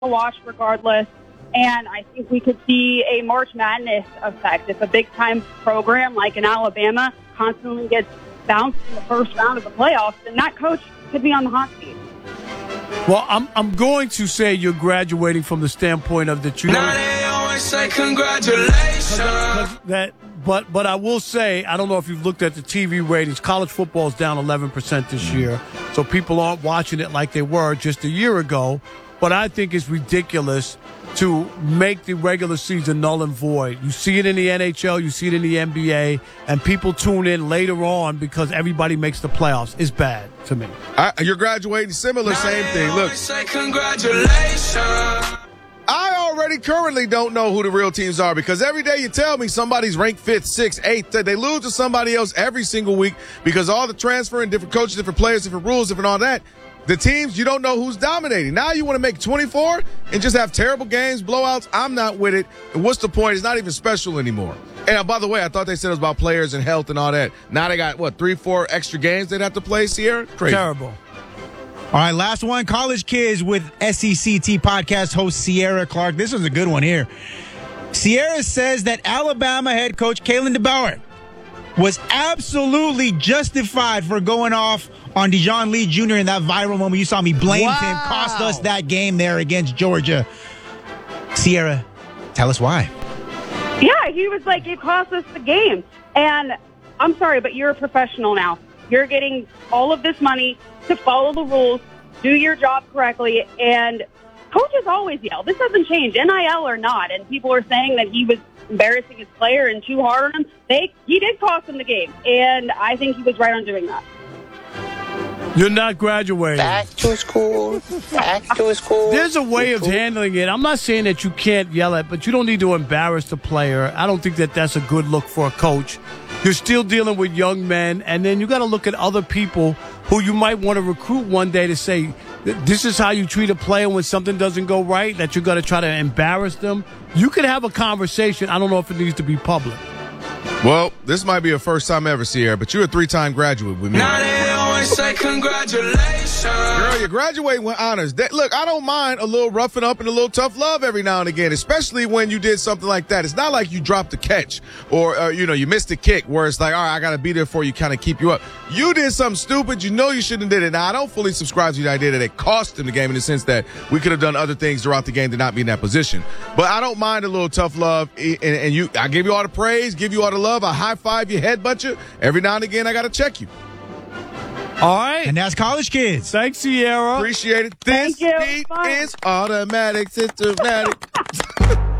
to watch regardless. And I think we could see a March Madness effect. If a big-time program like in Alabama constantly gets bounced in the first round of the playoffs, then that coach could be on the hot seat. Well, I'm going to say you're graduating from the standpoint of that you. Now they always say congratulations. But I will say, I don't know if you've looked at the TV ratings. College football is down 11% this year, so people aren't watching it like they were just a year ago. But I think it's ridiculous to make the regular season null and void. You see it in the NHL, you see it in the NBA, and people tune in later on because everybody makes the playoffs. It's bad to me. You're graduating similar, same thing. Look, say congratulations. I already currently don't know who the real teams are because every day you tell me somebody's ranked 5th, 6th, 8th. They lose to somebody else every single week because all the transfer and different coaches, different players, different rules, different all that. The teams, you don't know who's dominating. Now you want to make 24 and just have terrible games, blowouts. I'm not with it. And what's the point? It's not even special anymore. And by the way, I thought they said it was about players and health and all that. Now they got, 3-4 extra games they'd have to play, Sierra? Crazy. Terrible. All right, last one. College Kids with SECT podcast host Sierra Clark. This was a good one here. Sierra says that Alabama head coach Kalen DeBoer was absolutely justified for going off on Dijon Lee Jr. in that viral moment. You saw me blame him, cost us that game there against Georgia. Sierra, tell us why. Yeah, he was like, it cost us the game. And I'm sorry, but you're a professional now. You're getting all of this money to follow the rules, do your job correctly, and coaches always yell. This doesn't change, NIL or not. And people are saying that he was embarrassing his player and too hard on him. He did cost him the game, and I think he was right on doing that. You're not graduating. Back to school. Back to school. There's a way of handling it. I'm not saying that you can't yell at, but you don't need to embarrass the player. I don't think that that's a good look for a coach. You're still dealing with young men, and then you got to look at other people who you might want to recruit one day to say, this is how you treat a player when something doesn't go right, that you're going to try to embarrass them. You could have a conversation. I don't know if it needs to be public. Well, this might be a first time ever, Sierra, but you're a 3-time graduate with me. Now they always say congratulations. Girl, you're graduating with honors. Look, I don't mind a little roughing up and a little tough love every now and again, especially when you did something like that. It's not like you dropped a catch or, you missed a kick where it's like, all right, I got to be there for you, kind of keep you up. You did something stupid. You know you shouldn't have did it. Now, I don't fully subscribe to the idea that it cost him the game in the sense that we could have done other things throughout the game to not be in that position. But I don't mind a little tough love, and I give you all the praise, give you all the love. I high five you, headbutt you. Every now and again, I got to check you. All right. And that's College Kids. Thanks, Sierra. Appreciate it. This beat is automatic, systematic.